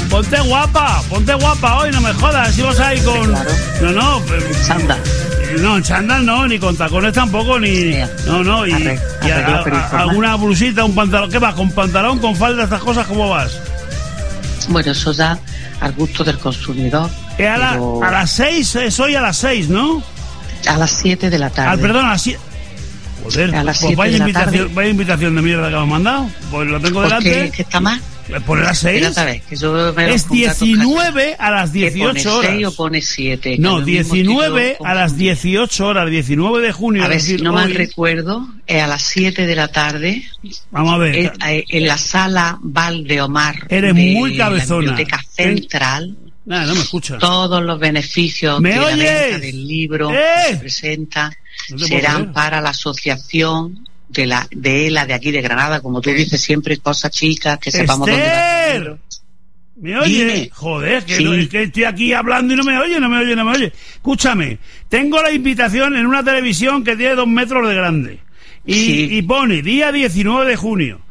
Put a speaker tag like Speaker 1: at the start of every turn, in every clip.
Speaker 1: Ponte guapa hoy, no me jodas. Si vas ahí con...
Speaker 2: Claro.
Speaker 1: No,
Speaker 2: Chándal.
Speaker 1: No, en chándal no, ni con tacones tampoco, ni... No, y alguna blusita, un pantalón. ¿Qué vas? ¿Con pantalón, con falda, estas cosas? ¿Cómo vas?
Speaker 2: Bueno, eso ya al gusto del consumidor.
Speaker 1: A las 6, es hoy a las 6, ¿no?
Speaker 2: A las 7 de la tarde.
Speaker 1: Perdón, a las 7. Joder,
Speaker 2: a las
Speaker 1: pues
Speaker 2: 7 de la tarde.
Speaker 1: Vaya invitación de mierda que me has mandado. Pues lo tengo delante.
Speaker 2: ¿Qué está mal?
Speaker 1: ¿Poner a las 6? Es 19 a las 18 horas.
Speaker 2: ¿Pone 6 o pone 7?
Speaker 1: No, 19 a las 18 horas, 19 de junio.
Speaker 2: A ver, si no mal recuerdo, es a las 7 de la tarde.
Speaker 1: Vamos a ver.
Speaker 2: En la sala Valdeomar.
Speaker 1: Eres muy cabezona.
Speaker 2: La Biblioteca Central.
Speaker 1: Nada, no me escuchas.
Speaker 2: Todos los beneficios de la venta del libro que se presenta serán para la asociación de ELA de aquí de Granada, como tú dices siempre, cosas chicas, que sepamos dónde está el libro.
Speaker 1: ¿Me oye? Dime. Joder, es que estoy aquí hablando y no me oye. Escúchame, tengo la invitación en una televisión que tiene 2 metros de grande. Y pone día 19 de junio,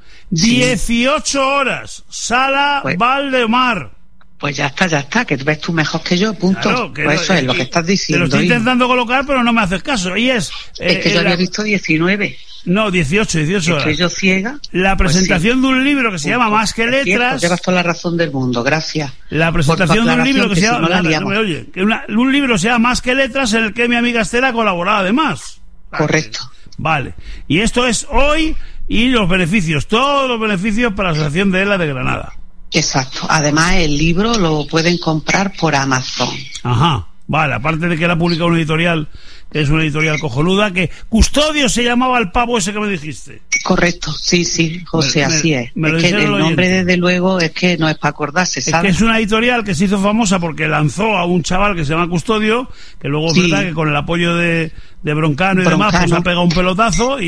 Speaker 1: 18 horas, sala Valdeomar.
Speaker 2: Pues ya está, que ves tú mejor que yo, punto. Claro, pues eso es lo que estás diciendo.
Speaker 1: Te lo estoy intentando colocar, pero no me haces caso. Y es
Speaker 2: que yo había visto 19.
Speaker 1: No, 18 horas.
Speaker 2: Estoy yo ciega.
Speaker 1: La presentación de un libro que se llama Más que Letras.
Speaker 2: Llevas toda la razón del mundo, gracias.
Speaker 1: La presentación de un libro que se llama... No me oye. Un libro se llama Más que Letras, en el que mi amiga Estela ha colaborado además.
Speaker 2: Correcto.
Speaker 1: Vale. Y esto es hoy, y los beneficios, todos los beneficios para la Asociación de ELA de Granada.
Speaker 2: Exacto. Además, el libro lo pueden comprar por Amazon.
Speaker 1: Ajá. Vale, aparte de que la ha publicado una editorial, que es una editorial cojonuda, que Custodio se llamaba el pavo ese que me dijiste.
Speaker 2: Correcto, sí, José, así es. Es que el nombre, desde luego, es que no es para acordarse, ¿sabes?
Speaker 1: Es que es una editorial que se hizo famosa porque lanzó a un chaval que se llama Custodio, que luego es verdad que con el apoyo de Broncano y demás, pues ha pegado un pelotazo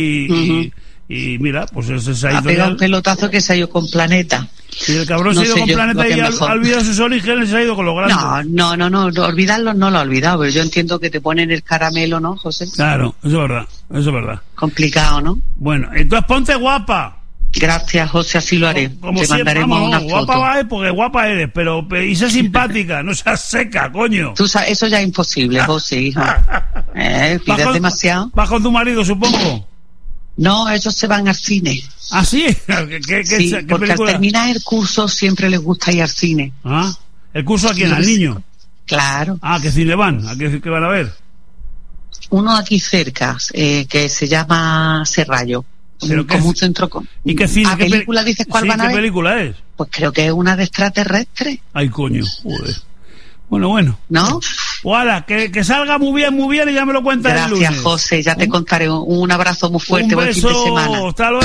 Speaker 1: y mira, pues es esa editorial.
Speaker 2: Ha pegado un pelotazo que se ha ido con Planeta.
Speaker 1: Y el cabrón se ha ido con Planeta y ha olvidado sus orígenes y se ha ido con lo grande.
Speaker 2: No, olvidarlo no lo ha olvidado, pero yo entiendo que te ponen el caramelo, ¿no, José?
Speaker 1: Claro, eso es verdad.
Speaker 2: Complicado, ¿no?
Speaker 1: Bueno, entonces ponte guapa.
Speaker 2: Gracias, José, así lo haré.
Speaker 1: Como
Speaker 2: te
Speaker 1: siempre,
Speaker 2: mandaremos una foto.
Speaker 1: Guapa va, porque guapa eres, pero y sé simpática, no seas seca, coño.
Speaker 2: Tú sabes, eso ya es imposible, José, hijo. Pides demasiado.
Speaker 1: ¿Vas con tu marido, supongo?
Speaker 2: No, ellos se van al cine.
Speaker 1: ¿Ah, sí?
Speaker 2: Sí, porque al terminar el curso siempre les gusta ir al cine.
Speaker 1: Ah, ¿el curso a quién? ¿Al niño?
Speaker 2: Claro.
Speaker 1: Ah, ¿qué cine van? ¿A qué van a ver?
Speaker 2: Uno aquí cerca, que se llama Serrallo. Como un centro...
Speaker 1: ¿Y qué cine?
Speaker 2: ¿Qué película dices cuál van a ver?
Speaker 1: ¿Qué película es?
Speaker 2: Pues creo que es una de extraterrestres.
Speaker 1: Ay, coño, joder. Bueno.
Speaker 2: ¿No?
Speaker 1: Hola, que salga muy bien y ya me lo cuentas el lunes.
Speaker 2: Gracias, José, ya te contaré. Un abrazo muy fuerte, buen fin de semana.
Speaker 1: Hasta luego.